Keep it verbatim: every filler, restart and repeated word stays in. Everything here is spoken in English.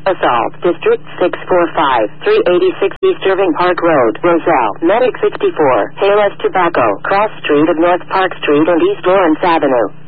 Assault, District six four five, three eighty-six East Irving Park Road, Roselle, Medic sixty-four, Payless Tobacco, Cross Street of North Park Street and East Lawrence Avenue.